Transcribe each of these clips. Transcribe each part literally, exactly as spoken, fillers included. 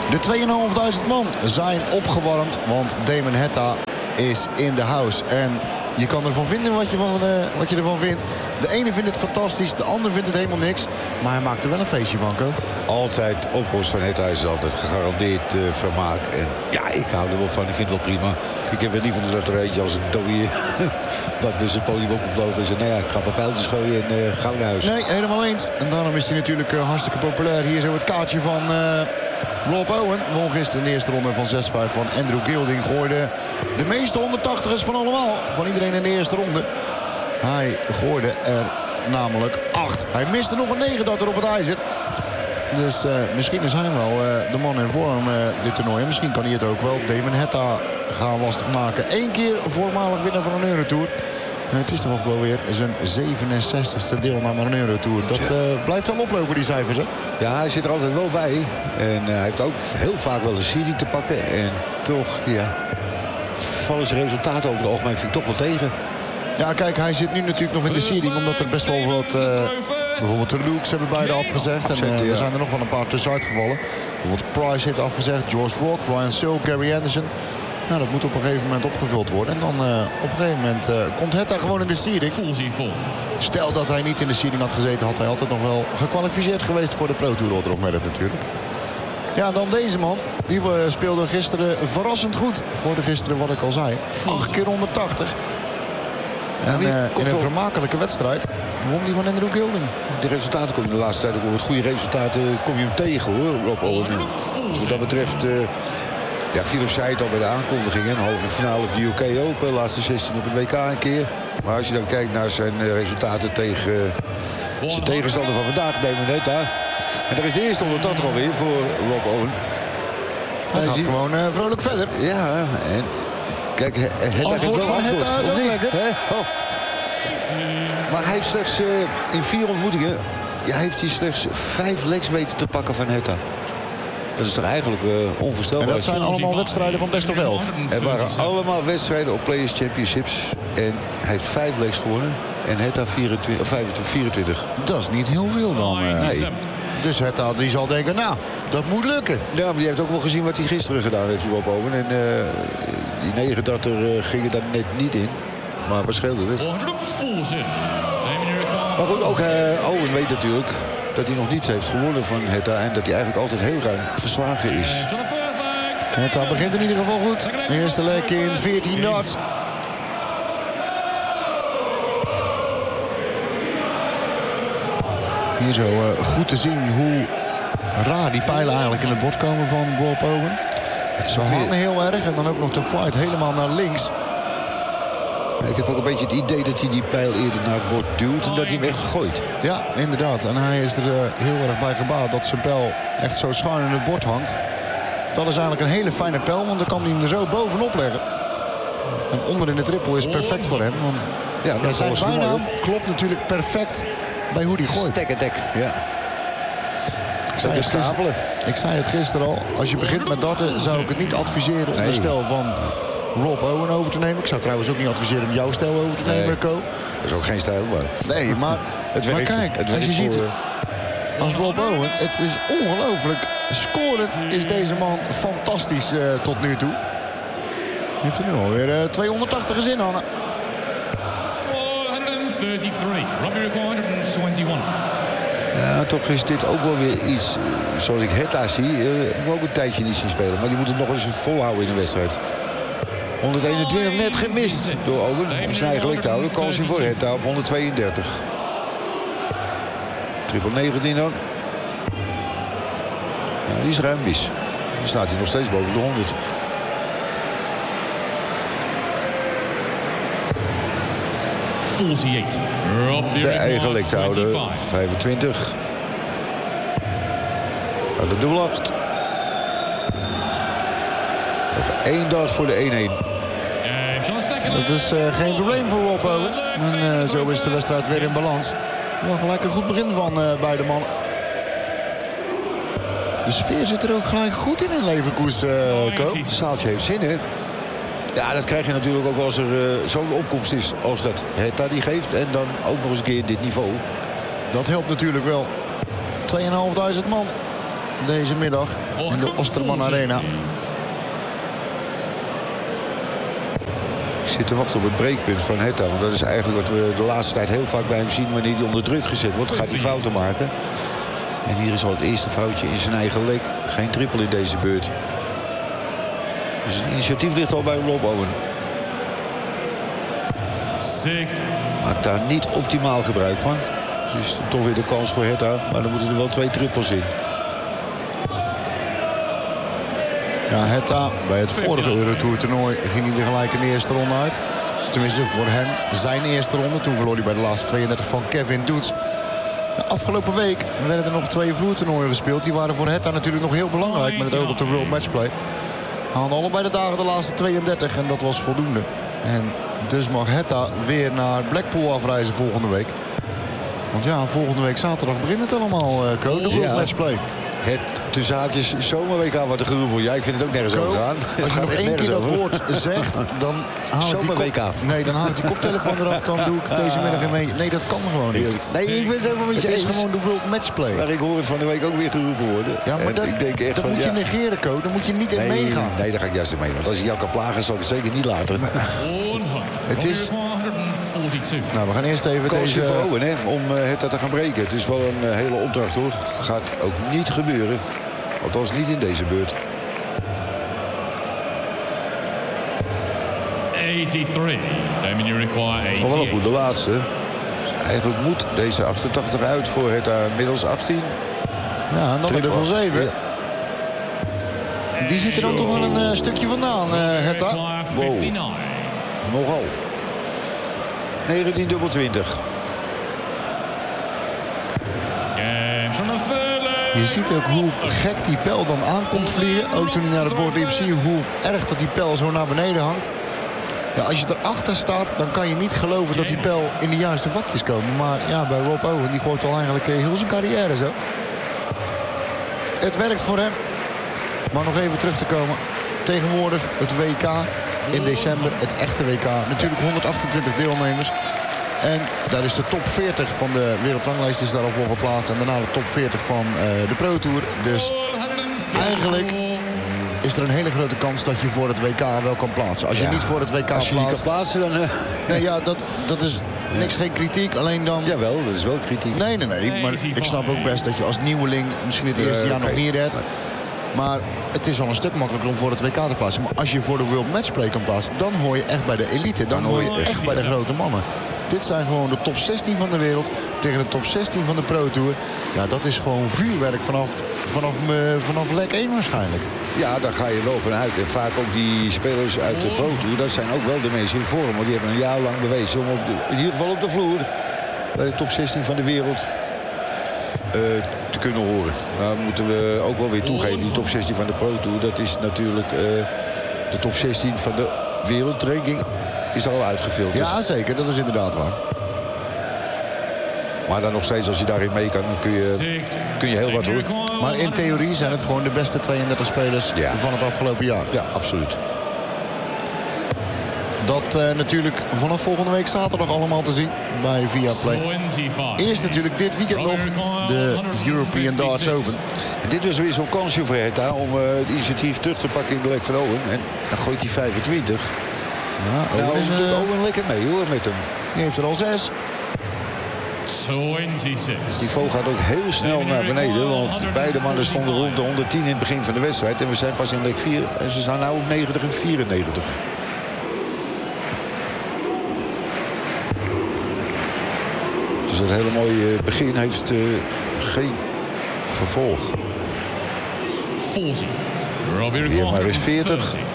De tweeduizend man zijn opgewarmd, want Damon Heta is in de house. En je kan ervan vinden wat je, van, uh, wat je ervan vindt. De ene vindt het fantastisch, de ander vindt het helemaal niks. Maar hij maakt er wel een feestje van, Ko. Altijd opkomst van Heta is altijd gegarandeerd uh, vermaak. En ja, ik hou er wel van. Ik vind het wel prima. Ik heb er liever dat er eentje als een dooie wat bij zijn podium opgevlogen is. En nou ja, ik ga een paar pijltjes gooien en uh, gauw naar huis. Nee, helemaal eens. En daarom is hij natuurlijk uh, hartstikke populair. Hier zo het kaartje van uh, Rob Owen. Won gisteren in de eerste ronde van zes vijf van Andrew Gilding. Gooide de meeste honderdtachtigers van allemaal. Van iedereen in de eerste ronde. Hij gooide er namelijk acht. Hij miste nog een negen dat er op het ijzer. Dus uh, misschien is hij wel uh, de man in vorm uh, dit toernooi. En misschien kan hij het ook wel. Damon Heta gaan lastig maken. Eén keer voormalig winnaar van een Eurotour. En het is toch ook wel weer zijn zevenenzestigste deelname aan een Eurotour. Dat uh, blijft wel oplopen, die cijfers, hè? Ja, hij zit er altijd wel bij. En uh, hij heeft ook heel vaak wel een serie te pakken. En toch, ja, vallen zijn resultaten over het algemeen vind ik toch wel tegen. Ja, kijk, hij zit nu natuurlijk nog in de serie. Omdat er best wel wat... Uh, bijvoorbeeld de Lukes hebben beide afgezegd. En uh, er zijn er nog wel een paar tussenuit gevallen. Bijvoorbeeld Price heeft afgezegd. George Rock, Ryan Searle, Gary Anderson. Nou, dat moet op een gegeven moment opgevuld worden. En dan uh, op een gegeven moment uh, komt Heta gewoon in de seeding. Stel dat hij niet in de seeding had gezeten, had hij altijd nog wel gekwalificeerd geweest voor de Pro Tour Order of Merit natuurlijk. Ja, dan deze man. Die uh, speelde gisteren verrassend goed. Gooide gisteren wat ik al zei. acht keer honderdtachtig. En uh, in een vermakelijke wedstrijd won die van Andrew Gilding. De resultaten komen de laatste tijd ook wel met goede resultaten. Kom je hem tegen, hoor, Rob Owen. Dus wat dat betreft... Uh, Ja, Philip zei het al bij de aankondiging. Een halve finale op de U K Open. Laatste zestien op het W K een keer. Maar als je dan kijkt naar zijn uh, resultaten tegen uh, zijn tegenstander van vandaag, Damon Heta. En daar is de eerste honderdtachtig alweer voor Rob Owen. Hij gaat gewoon uh, vrolijk verder. Ja, en kijk, Heta geeft wel van antwoord. Heta is of ook niet? lekker. Oh. Maar hij heeft slechts uh, in vier ontmoetingen... Ja, heeft hij slechts vijf legs weten te pakken van Heta. Dat is toch eigenlijk uh, onvoorstelbaar. En dat zijn allemaal wedstrijden van best of elf. Er waren allemaal wedstrijden op Players Championships. En hij heeft vijf legs gewonnen. En Heta vierentwintig, vijfentwintig, vierentwintig. Dat is niet heel veel dan. Uh, nee. Dus Heta die zal denken, nou, dat moet lukken. Ja, maar die heeft ook wel gezien wat hij gisteren gedaan heeft, Rob Owen. En uh, die negen dat er uh, gingen daar net niet in. Maar wat scheelde het? Maar goed, ook uh, Owen weet natuurlijk... dat hij nog niets heeft gewonnen van Heta. En dat hij eigenlijk altijd heel ruim verslagen is. Heta begint in ieder geval goed. De eerste lek in veertien darts. Hier zo uh, goed te zien hoe raar die pijlen eigenlijk in het bord komen van Rob Owen. Ze hangen heel erg en dan ook nog de flight helemaal naar links. Ik heb ook een beetje het idee dat hij die pijl eerder naar het bord duwt en dat hij hem echt gooit. Ja, inderdaad. En hij is er uh, heel erg bij gebaat dat zijn pijl echt zo schuin in het bord hangt. Dat is eigenlijk een hele fijne pijl, want dan kan hij hem er zo bovenop leggen. En onder in de triple is perfect voor hem, want ja, ja, zijn bijnaam klopt natuurlijk perfect bij hoe hij gooit. Stek en dek, ja. Ik zei, het gisteren, ik zei het gisteren al, als je begint met darten zou ik het niet adviseren om nee. de stijl van Rob Owen over te nemen. Ik zou trouwens ook niet adviseren om jouw stijl over te nemen, nee. Ko. Dat is ook geen stijl, maar... Nee, maar, het werkt, maar kijk, het als je ziet, voor... als Rob Owen, het is ongelooflijk. Scorend is deze man fantastisch uh, tot nu toe. Heeft er nu alweer uh, tweehonderdtachtig in hangen. honderddraieëndertig, Robbie Rick honderdeenentwintig. Ja, toch is dit ook wel weer iets, zoals ik Heta zie, uh, moet ook een tijdje niet zien spelen. Maar die moet het nog eens volhouden in de wedstrijd. honderdeenentwintig net gemist door Owen. Om zijn eigen leg te houden. Kansje voor Heta op honderdtweeëndertig. Triple negentien dan. Ja, die is ruim mis. Dan staat hij nog steeds boven de honderd. De eigen leg te houden. vijfentwintig. Uit de dubbel acht. Nog één dart voor de één-één. Dat is uh, geen probleem voor Rob Owen. En uh, zo is de wedstrijd weer in balans. Wel gelijk een goed begin van uh, beide mannen. De sfeer zit er ook gelijk goed in in Leverkusen, uh, Ko. Het zaaltje heeft zin, hè? Ja, dat krijg je natuurlijk ook wel als er uh, zo'n opkomst is als dat Heta die geeft. En dan ook nog eens een keer dit niveau. Dat helpt natuurlijk wel. tweeduizend vijfhonderd man. deze middag in de Osterman Arena. Ik zit te wachten op het breekpunt van Hetta. Want dat is eigenlijk wat we de laatste tijd heel vaak bij hem zien. Wanneer hij onder druk gezet wordt, gaat hij fouten maken. En hier is al het eerste foutje in zijn eigen lek. Geen triple in deze beurt. Dus het initiatief ligt al bij Rob Owen. Maakt daar niet optimaal gebruik van. Dus toch weer de kans voor Hetta. Maar dan moeten er wel twee trippels in. Ja, Hetta, bij het vorige Eurotour-toernooi ging hij er gelijk in de eerste ronde uit. Tenminste, voor hem zijn eerste ronde. Toen verloor hij bij de laatste tweeëndertig van Kevin Doets. De afgelopen week werden er nog twee vloertoernooien gespeeld. Die waren voor Hetta natuurlijk nog heel belangrijk met het oog op de World Matchplay. Haalden allebei de dagen de laatste tweeëndertig en dat was voldoende. En dus mag Hetta weer naar Blackpool afreizen volgende week. Want ja, volgende week zaterdag begint het allemaal, uh, Co, de World Ja. Matchplay. Het tussen haakjes zomer-W K wat te geroepen voor. Ja, ik vind het ook nergens Co, over gaan. als je nog één keer dat woord zegt, dan haal ik die, Zomer-W K. kop, nee, dan haal ik die koptelefoon eraf. Dan doe ik deze middag in mee. Nee, dat kan gewoon niet. Nee, ik ben het helemaal met Het je is eens. gewoon de World Matchplay. Maar ik hoor het van de week ook weer geroepen worden. Ja, maar En dat, ik denk echt dat van, moet je ja, negeren, Co. Daar moet je niet in nee, meegaan. Nee, daar ga ik juist in mee. Want als ik jou kan plagen, zal ik het zeker niet laten. Het is... Nou, we gaan eerst even Kansje deze... voor Owen, hè, om uh, het te gaan breken. Het is wel een uh, hele opdracht, hoor. Gaat ook niet gebeuren. Althans niet in deze beurt. eighty-three. Damien, you require Maar wel een eighty-eight. goede laatste. Dus eigenlijk moet deze achtentachtig uit voor het daar middels achttien. Ja, en dan de dubbel zeven. Ja. Die zit er dan toch wel een uh, stukje vandaan, uh, Hetta. Wow. Nogal. negentien dubbel twintig. Je ziet ook hoe gek die pijl dan aankomt vliegen. Ook toen hij naar het bord liep, zie je hoe erg dat die pijl zo naar beneden hangt. Ja, als je erachter staat, dan kan je niet geloven dat die pijl in de juiste vakjes komen. Maar ja, bij Rob Owen, die gooit al eigenlijk heel zijn carrière zo. Het werkt voor hem. Maar nog even terug te komen. Tegenwoordig het W K in december, het echte W K. Natuurlijk honderdachtentwintig deelnemers. En daar is de top veertig van de wereldranglijst is daarop wel geplaatst. En daarna de top veertig van uh, de Pro Tour. Dus eigenlijk is er een hele grote kans dat je voor het W K wel kan plaatsen. Als je Ja, niet voor het W K als je niet plaatst... kan plaatsen, dan... Uh... Nee, ja, dat, dat is niks, geen kritiek. Alleen dan... Jawel, dat is wel kritiek. Nee, nee, nee. Maar ik snap ook best dat je als nieuweling misschien het eerste Uh, jaar okay. nog niet redt. Maar het is al een stuk makkelijker om voor het W K te plaatsen. Maar als je voor de World Matchplay kan plaatsen, dan hoor je echt bij de elite. Dan hoor je echt bij de grote mannen. Dit zijn gewoon de top zestien van de wereld tegen de top zestien van de Pro Tour. Ja, dat is gewoon vuurwerk vanaf, vanaf, uh, vanaf lek één waarschijnlijk. Ja, daar ga je wel vanuit. En vaak ook die spelers uit de Pro Tour, dat zijn ook wel de meest in vorm. Want die hebben een jaar lang bewezen om op de, in ieder geval op de vloer bij de top zestien van de wereld uh, te kunnen horen. Nou moeten we ook wel weer toegeven, die top zestien van de Pro Tour, dat is natuurlijk uh, de top zestien van de wereldranking. Is er al uitgefilterd. Ja, zeker. Dat is inderdaad waar. Maar dan nog steeds, als je daarin mee kan, dan kun je, kun je heel wat hoor. Maar in theorie zijn het gewoon de beste tweeëndertig spelers Ja. van het afgelopen jaar. Ja, absoluut. Dat uh, natuurlijk vanaf volgende week zaterdag allemaal te zien bij Viaplay. Eerst natuurlijk dit weekend nog de European Darts Open. En dit was weer zo'n kansje voor Hetta om uh, het initiatief terug te pakken in de lek van Owen. En dan gooit hij vijfentwintig. Ja, Nou, Owen is, doet uh, Owen lekker mee hoor met hem. die heeft er al zes. twenty-six. Die val gaat ook heel snel naar beneden. Want beide mannen stonden rond de honderdtien in het begin van de wedstrijd. En we zijn pas in lek vier. En ze staan nu op negentig en vierennegentig. Dus dat hele mooie begin heeft uh, geen vervolg. forty. Robbie Weer maar eens veertig. thirty.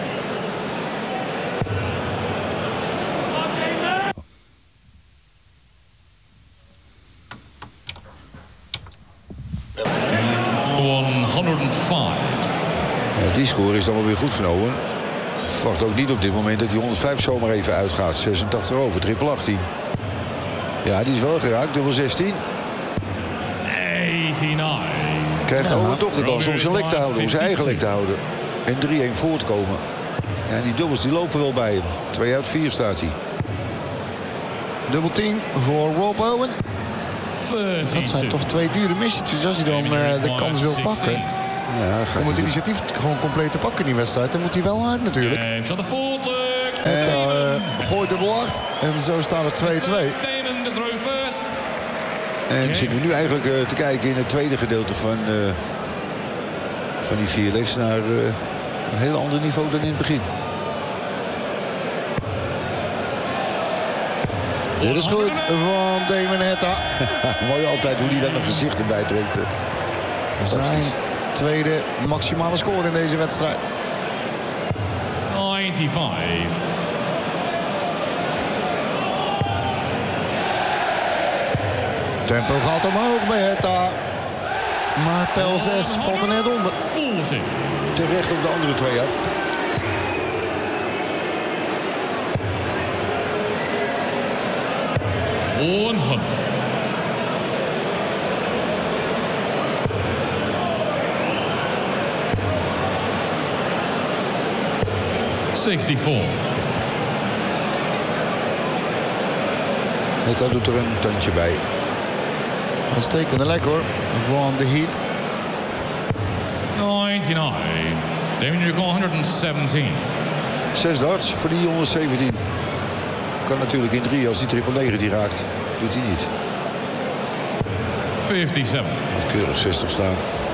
one hundred five. Ja, die score is dan wel weer goed van Owen. Verwacht ook niet op dit moment dat die honderdvijf zomaar even uitgaat. zesentachtig over, triple achttien. Ja, die is wel geraakt, dubbel zestien. eighty-nine. Krijgt Ja. Owen toch de kans om zijn lek te houden, om zijn eigen lek te houden. En drie-een voor te komen. Ja, en die dubbels die lopen wel bij hem. twee uit vier staat hij. Dubbel tien voor Rob Owen. Dat zijn toch twee dure missetjes als hij dan uh, de kans wil pakken. Ja, hij moet initiatief gewoon compleet te pakken in die wedstrijd. Dan moet hij wel hard natuurlijk. Het uh, gooit dubbel acht. En zo staat het twee twee. En zitten we nu eigenlijk uh, te kijken in het tweede gedeelte van, uh, van die vier legs naar uh, een heel ander niveau dan in het begin. Dit is goed van Damon Heta. Mooi altijd hoe hij dan een gezicht erbij trekt. Zijn tweede maximale score in deze wedstrijd. ninety-five. Tempo gaat omhoog bij Heta. Maar pijl zes valt er net onder. Terecht op de andere twee af. honderd. zesenzestig. Heta doet er een tandje bij. Uitstekende lek hoor, van de Heat. ninety-nine. Damon, you call honderdzeventien. Zes darts voor die honderdzeventien. Kan natuurlijk in drie als die triple negentien raakt. Doet hij niet. vijfenvijftig. Of keurig zestig staan.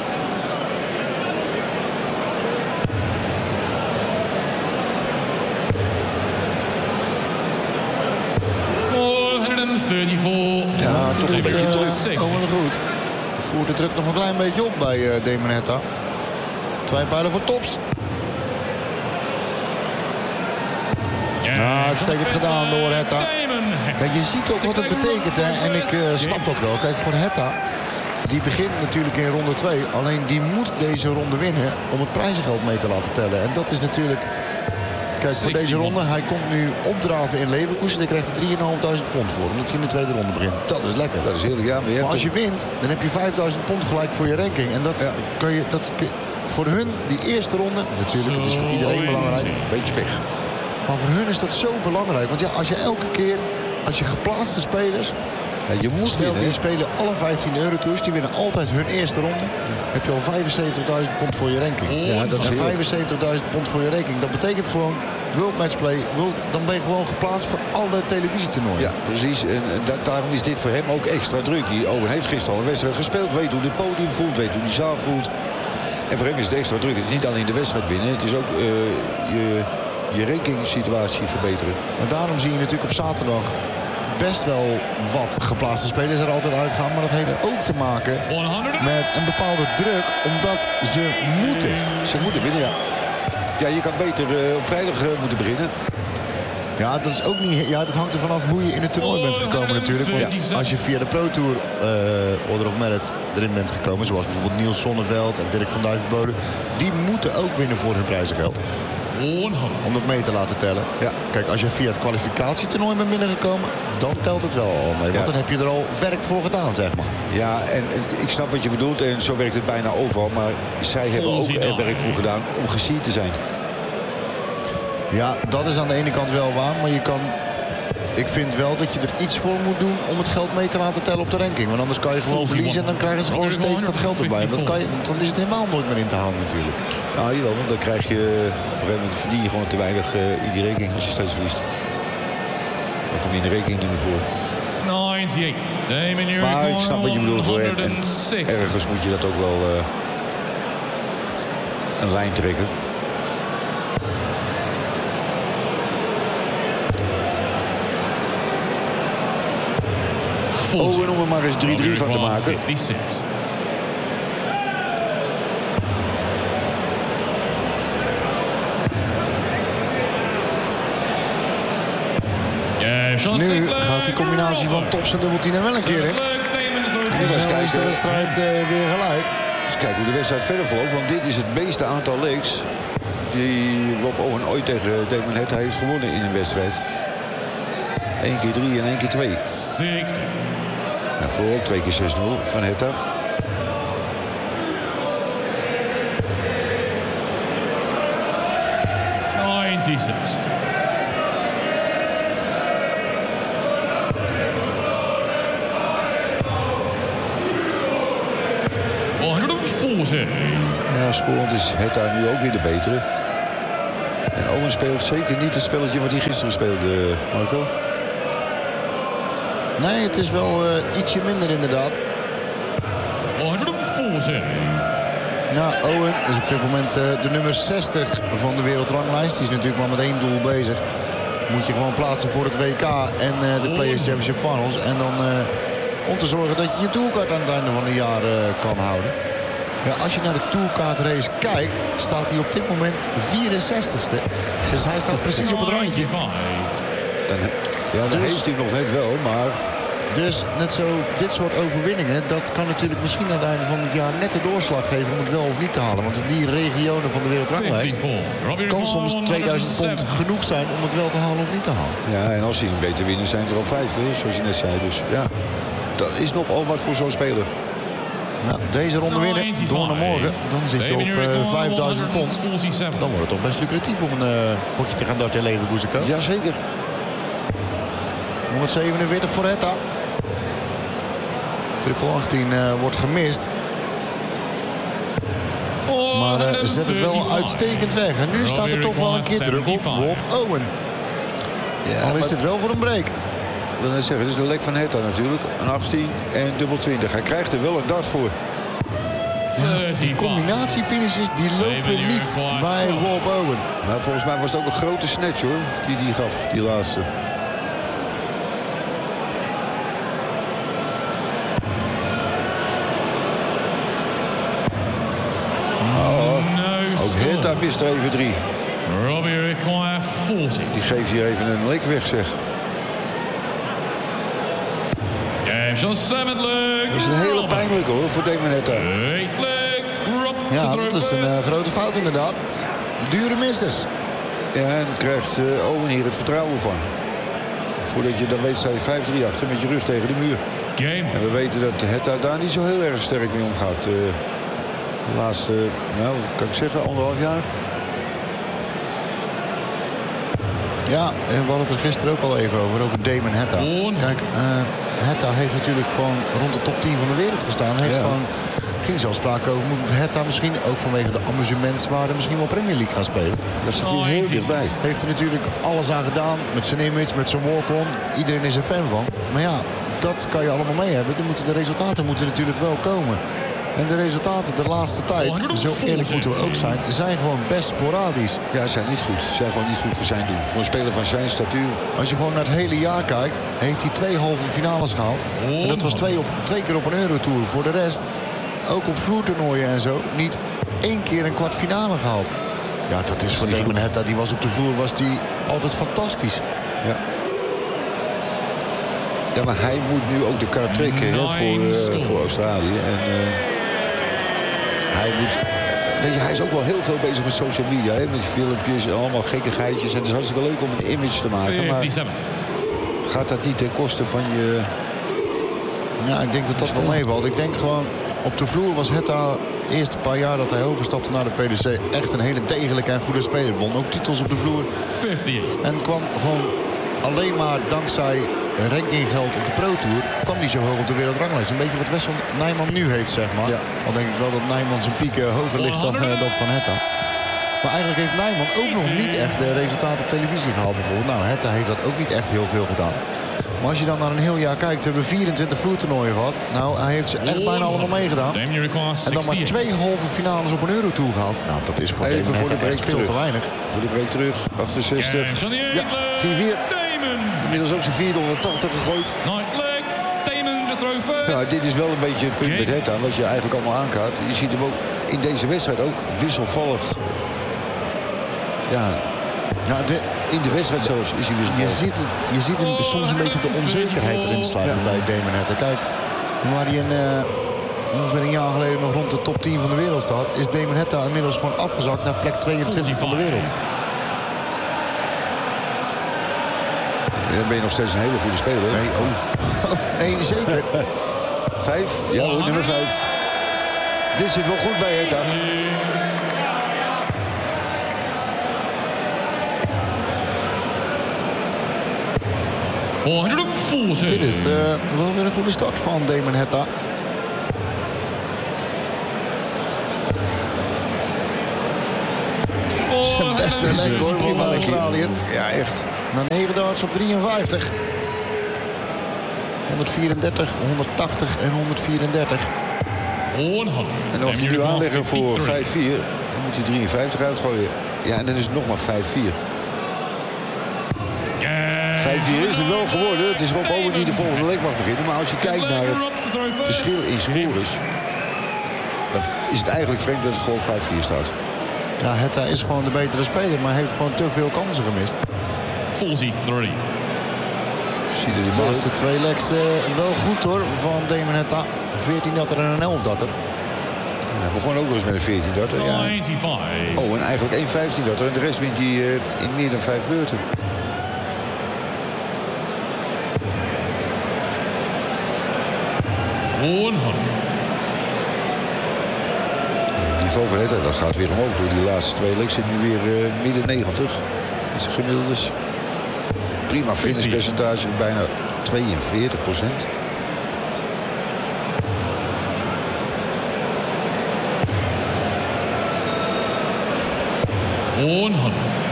honderdvierentdertig. Ja, toch een beetje terug. Komen we goed. Voert de druk nog een klein beetje op bij uh, Damon Heta. Twee pijlen voor Tops. Ja, uitstekend gedaan door Heta. Kijk, je ziet ook wat het betekent. Hè? En ik uh, snap dat wel. Kijk, voor Heta, die begint natuurlijk in ronde twee. Alleen die moet deze ronde winnen om het prijzengeld mee te laten tellen. En dat is natuurlijk... Kijk, voor deze ronde, hij komt nu opdraven in Leverkusen. Daar krijgt hij drieduizend vijfhonderd pond voor. Omdat hij in de tweede ronde begint. Dat is lekker. Dat is heerlijk, ja. Maar, je maar als je wint, dan heb je vijfduizend pond gelijk voor je ranking. En dat ja. kan je... Dat, voor hun, die eerste ronde, natuurlijk, het is voor iedereen belangrijk. Beetje weg. Maar voor hun is dat zo belangrijk. Want ja, als je elke keer, als je geplaatste spelers... Ja, je moet stel, die spelen alle vijftien euro tours. Die winnen altijd hun eerste ronde. Heb je al vijfenzeventigduizend pond voor je ranking. Ja, dat is en vijfenzeventigduizend pond voor je ranking. Dat betekent gewoon World Matchplay. World, dan ben je gewoon geplaatst voor alle televisietoernooien. Ja, precies. En, en da daarom is dit voor hem ook extra druk. Die Owen heeft gisteren al een wedstrijd gespeeld. Weet hoe het podium voelt. Weet hoe die zaal voelt. En voor hem is het extra druk. Het is niet alleen de wedstrijd winnen. Het is ook uh, je, je ranking situatie verbeteren. En daarom zie je natuurlijk op zaterdag best wel wat geplaatste spelers er altijd uitgaan. Maar dat heeft ook te maken met een bepaalde druk. Omdat ze moeten. Ze moeten winnen, ja. Ja, je kan beter uh, op vrijdag uh, moeten beginnen. Ja, dat is ook niet. Ja, dat hangt er vanaf hoe je in het toernooi bent gekomen natuurlijk. Want ja, als je via de Pro Tour uh, Order of Merit erin bent gekomen, zoals bijvoorbeeld Niels Sonneveld en Dirk van Duivenbode, die moeten ook winnen voor hun prijzengeld. Om dat mee te laten tellen. Ja. Kijk, als je via het kwalificatietoernooi bent binnengekomen, dan telt het wel al mee. Want ja. dan heb je er al werk voor gedaan, zeg maar. Ja, en, en ik snap wat je bedoelt. En zo werkt het bijna overal. Maar zij hebben ook er werk voor gedaan om gezien te zijn. Ja, dat is aan de ene kant wel waar. Maar je kan... Ik vind wel dat je er iets voor moet doen om het geld mee te laten tellen op de ranking. Want anders kan je gewoon verliezen en dan krijgen ze gewoon steeds dat geld erbij. Dat kan je, dan is het helemaal nooit meer in te halen natuurlijk. Nou, jawel, want dan krijg je... Op een gegeven moment verdien je gewoon te weinig uh, in die ranking als je steeds verliest. Dan kom je in de ranking niet meer voor. Maar ik snap wat je bedoelt hoor. En, en ergens moet je dat ook wel uh, een lijn trekken. Owen om er maar eens drie drie van te maken. vijfenzestig. Nu gaat die combinatie van Tops en dubbeltien er wel een keer in. Nu is de wedstrijd uh, weer gelijk. Dus kijken hoe de wedstrijd verder verloopt. Want dit is het meeste aantal legs die Rob Owen ooit tegen Damon Heta heeft gewonnen in een wedstrijd. Eén keer drie en één keer twee. Ja, voor ook twee keer zes nul van Heta. negenenzestig. honderdveertig. Ja, scorend is het daar nu ook weer de betere. En Owen speelt zeker niet het spelletje wat hij gisteren speelde, Marco. Nee, het is wel uh, ietsje minder inderdaad. honderdveertig. Ja, Owen is op dit moment uh, de nummer zestig van de wereldranglijst. Die is natuurlijk maar met één doel bezig. Moet je gewoon plaatsen voor het W K en uh, de Players Championship Finals. En dan uh, om te zorgen dat je je tourkaart aan het einde van het jaar uh, kan houden. Ja, als je naar de tourkaartrace kijkt, staat hij op dit moment vierenzestigste. Dus hij staat precies op het randje. Dan, ja, dat Dus- heeft hij nog net wel, maar... Dus net zo, dit soort overwinningen, dat kan natuurlijk misschien aan het einde van het jaar net de doorslag geven om het wel of niet te halen. Want in die regionen van de wereldranglijst kan soms tweeduizend pond genoeg zijn om het wel te halen of niet te halen. Ja, en als hij hem weet te winnen zijn het er al vijf, hè, zoals je net zei. Dus ja, dat is nogal wat voor zo'n speler. Nou, deze ronde winnen, door naar morgen, dan zit je op uh, vijfduizend pond. Dan wordt het toch best lucratief om een uh, potje te gaan darten in Leverkusen. Jazeker. honderdzevenenveertig voor Hetta. Triple achttien uh, wordt gemist. Maar uh, zet het wel uitstekend weg. En nu staat er toch wel een keer druk op Rob Owen. Ja, Al is het wel voor een break. Ik wil net zeggen, dit is de lek van Hetta natuurlijk. Een achttien en dubbel twintig. Hij krijgt er wel een dart voor. Ja, die combinatiefinishes die lopen niet bij Rob Owen. Maar volgens mij was het ook een grote snatch hoor, die die gaf, die laatste. Ook Hetta mist er even drie. Robbie require veertig. Die geeft hier even een lek weg, zeg. Game shot seventh leg. Dat is een hele pijnlijke hoor, voor Damon Hetta. Eighth leg. Rob Ja, dat is een uh, grote fout inderdaad. Dure missers. Ja, en krijgt uh, Owen hier het vertrouwen van. Voordat je dan weet, sta je vijf drie achter met je rug tegen de muur. Game. En we weten dat Hetta daar niet zo heel erg sterk mee omgaat. Uh, de laatste, nou, wat kan ik zeggen, anderhalf jaar. Ja, en we hadden het er gisteren ook al even over, over Damon Hetta. Kijk, uh, Hetta heeft natuurlijk gewoon rond de top tien van de wereld gestaan. Heeft Ja. gewoon, ging zelfs sprake over, moet Hetta misschien ook vanwege de amusementswaarde misschien wel Premier League gaan spelen. Daar zit hij heel dichtbij. Heeft er natuurlijk alles aan gedaan met zijn image, met zijn walk-on. Iedereen is er fan van. Maar ja, dat kan je allemaal mee hebben. Dan moeten de resultaten moeten natuurlijk wel komen. En de resultaten de laatste tijd, zo eerlijk moeten we ook zijn, zijn gewoon best sporadisch. Ja, zijn niet goed. Zijn gewoon niet goed voor zijn doen. Voor een speler van zijn statuur. Als je gewoon naar het hele jaar kijkt, heeft hij twee halve finales gehaald. En dat was twee, op, twee keer op een Eurotour. Voor de rest, ook op vloertoernooien en zo, niet één keer een kwartfinale gehaald. Ja, dat is voor Damon Hetta. Die was op de vloer, was die altijd fantastisch. Ja. Ja, maar hij moet nu ook de kaart trekken hè, voor, uh, voor Australië. En uh, hij moet... Weet je, hij is ook wel heel veel bezig met social media. Hè, met filmpjes en allemaal gekkigheidjes. En het is hartstikke leuk om een image te maken. Maar gaat dat niet ten koste van je... Ja, ik denk dat dat wel meevalt. Ik denk gewoon, op de vloer was Hetta de eerste paar jaar dat hij overstapte naar de P D C echt een hele degelijke en goede speler. Won ook titels op de vloer. vijfenvijftig. En kwam gewoon alleen maar dankzij rankinggeld op de Pro Tour kwam hij zo hoog op de wereldranglijst. Een beetje wat Wessel Nijman nu heeft, zeg maar. Ja. Al denk ik wel dat Nijman zijn pieken hoger ligt dan uh, dat van Hetta. Maar eigenlijk heeft Nijman ook nog niet echt de resultaten op televisie gehaald bijvoorbeeld. Nou, Hetta heeft dat ook niet echt heel veel gedaan. Maar als je dan naar een heel jaar kijkt, we hebben vierentwintig vloertoernooien gehad. Nou, hij heeft ze echt bijna allemaal meegedaan. En dan maar twee halve finales op een Eurotour gehaald. Nou, dat is voor Damon Hetta echt veel te weinig. Voor de break terug, achtenzestig. Ja, vier vier. Inmiddels ook zijn vierde honderdtachtig gegooid. Nou, dit is wel een beetje het punt met Hetta, wat je eigenlijk allemaal aankaart. Je ziet hem ook in deze wedstrijd ook wisselvallig. Ja, ja de, in de wedstrijd zelfs is hij wisselvallig. Je ziet, het, je ziet hem soms een beetje de onzekerheid erin sluiten ja. bij Damon Hetta. Kijk, waar hij een, uh, ongeveer een jaar geleden nog rond de top tien van de wereld staat, is Damon Hetta inmiddels gewoon afgezakt naar plek tweeëntwintig van de wereld. Dan ben je nog steeds een hele goede speler. Nee, oh. oh nee, zeker. Vijf? Ja hoor, nummer vijf. Dit zit wel goed bij Hetta. honderdveertig. Dit is uh, wel weer een goede start van Damon Hetta. beste leg hoor, van de Australiër. Ja, echt. Na negen darts op drieënvijftig. honderdvierendertig, honderdtachtig en honderdvierendertig. honderd. En dan mag hij nu aanleggen voor vijf vier. Dan moet hij drieënvijftig uitgooien. Ja, en dan is het nog maar vijf vier. vijf vier is het wel geworden. Het is Rob Owen die de volgende leg mag beginnen. Maar als je kijkt naar het verschil in scores, dan is het eigenlijk vreemd dat het gewoon vijf vier staat. Ja, Hetta is gewoon de betere speler, maar heeft gewoon te veel kansen gemist. vierentachtig. Ziet er die De bal laatste twee legs uh, wel goed hoor, van Damon Hetta. veertien datter en een elf datter. Hij begon ook nog eens met een veertien datter. Ja. negenenvijftig. Oh, en eigenlijk één vijftien datter. En de rest wint hij uh, in meer dan vijf beurten. honderd. Het niveau van Hetta, dat gaat weer omhoog. Door die laatste twee legs zit nu weer uh, midden negentig. Dat is gemiddeld dus. Prima finishpercentage, bijna tweeënveertig procent. honderd.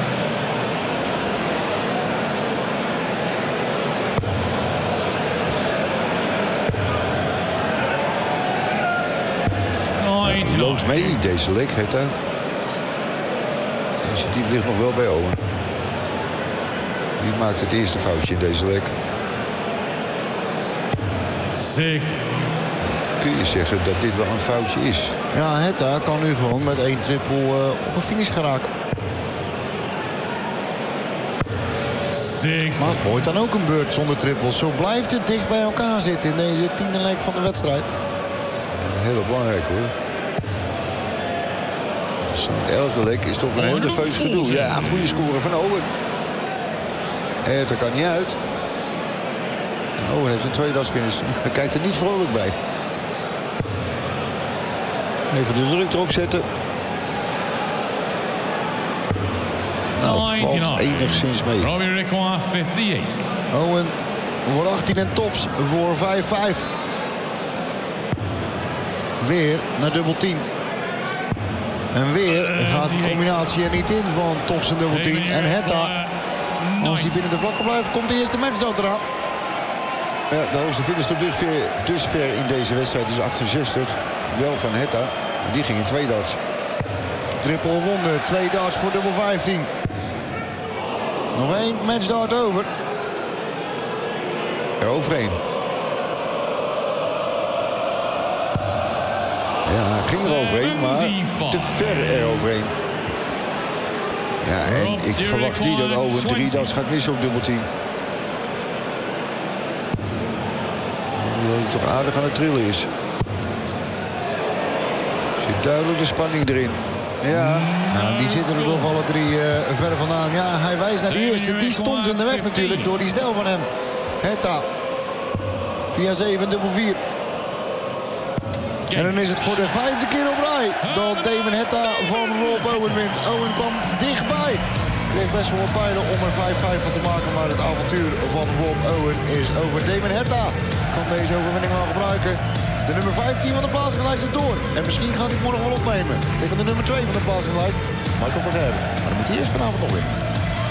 Hij loopt mee deze leg, Hetta. Initiatief ligt nog wel bij Owen. Die maakt het eerste foutje in deze leg. zestig. Kun je zeggen dat dit wel een foutje is? Ja, Hetta kan nu gewoon met één triple uh, op een finish geraken. zestig. Maar gooit dan ook een beurt zonder trippels. Zo blijft het dicht bij elkaar zitten in deze tiende leg van de wedstrijd. Heel belangrijk hoor. Het elfde leg is toch een heel nerveus gedoe. Ja, een goede score van Owen. Eh, dat kan niet uit. En Owen heeft een tweedaagsfinish. Hij kijkt er niet vrolijk bij. Even de druk erop zetten. Nou, valt enigszins mee. Robbie Require vijfenvijftig. Owen wordt achttien en tops voor vijf vijf. Weer naar dubbel tien. En weer gaat de combinatie er niet in van tops en dubbel tien. En Hetta, als hij binnen de vlakken blijft, komt de eerste matchdown eraan. Ja, de hoogste finish tot dusver, dusver in deze wedstrijd is achtenzestig. Wel van Hetta. Die ging in twee darts. Triple wonder, twee darts voor dubbel vijftien. Nog één matchdart over. Eroverheen. Ja, hij ging er overheen, maar te ver eroverheen. Ja, en ik verwacht niet dat Owen drie darts gaat missen op dubbel tien. Dat hij toch aardig aan het trillen is. Zit duidelijk de spanning erin. Ja. Nou, die zitten er nog alle drie uh, ver vandaan. Ja, hij wijst naar die eerste. Die stond in de weg natuurlijk door die stijl van hem. Hetta. Via zeven dubbel vier. En dan is het voor de vijfde keer op rij dat Damon Hetta van Rob Owen wint. Owen kwam dichtbij. Kreeg best wel wat pijlen om er vijf vijf van te maken. Maar het avontuur van Rob Owen is over. Damon Hetta kan deze overwinning wel gebruiken. De nummer vijftien van de plaatsinglijst is door. En misschien gaat hij morgen wel opnemen tegen de nummer twee van de plaatsinglijst, Michael van Gerwen. Maar dan moet hij eerst vanavond nog winnen.